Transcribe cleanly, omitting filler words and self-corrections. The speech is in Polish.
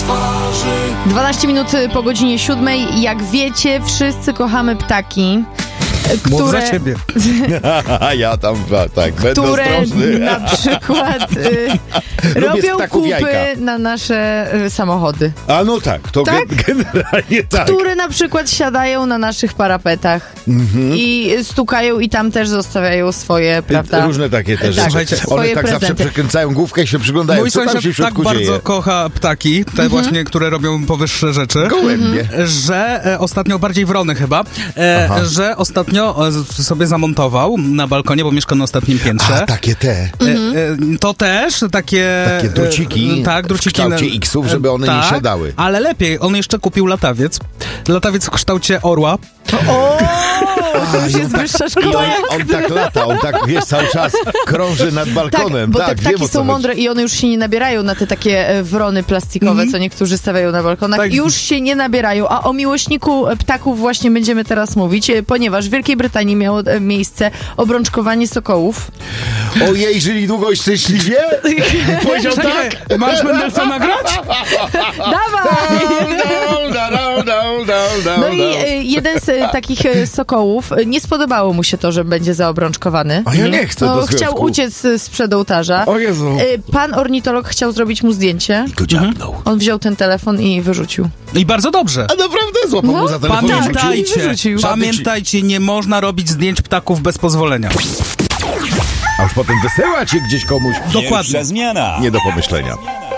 twarzy. 12 minut po godzinie 7. Jak wiecie, wszyscy kochamy ptaki, Mów za ciebie. Ja tam, tak, będę które ostrożny. na przykład robią ptaków kupy jajka. na nasze samochody. A no tak, to Tak? generalnie tak. Które na przykład siadają na naszych parapetach i stukają i tam też zostawiają swoje, prawda? Różne takie też Tak, rzeczy. swoje One tak zawsze prezenty. przekręcają główkę i się przyglądają, Mój co tam się w sąsiad tak środku bardzo dzieje. kocha ptaki, te właśnie, które robią powyższe rzeczy, Gołębie. że ostatnio, bardziej wrony chyba, że ostatnio sobie zamontował na balkonie, bo mieszka na ostatnim piętrze. A, takie te. To też takie... Takie druciki tak, druciki w kształcie X-ów, żeby one nie siadały. Ale lepiej, on jeszcze kupił latawiec. Latawiec w kształcie orła. O, to już jest wyższa I szkoła. on tak lata, on tak, wiesz, cały czas krąży nad balkonem. Bo Tak, te wiem, ptaki o co są chodzi. mądre i one już się nie nabierają na te takie wrony plastikowe, co niektórzy stawiają na balkonach. Tak. Już się nie nabierają. A o miłośniku ptaków właśnie będziemy teraz mówić, ponieważ w Wielkiej Brytanii miało miejsce obrączkowanie sokołów. Ojej, żyli długo i szczęśliwie? Powiedział tak? Masz Mendelsa nagrać? Dawaj! No i jeden z takich sokołów, nie spodobało mu się to, że będzie zaobrączkowany. A ja nie chcę do związku. Chciał uciec sprzed ołtarza. O Jezu. Pan ornitolog chciał zrobić mu zdjęcie. Go dziabnął. On wziął ten telefon i wyrzucił. I bardzo dobrze. A naprawdę złapał mu za telefon i rzucił? Pamiętajcie, pamiętajcie, nie można robić zdjęć ptaków bez pozwolenia. A już potem wysyłać je gdzieś komuś. Dokładnie. Pierwsza zmiana. Nie do pomyślenia.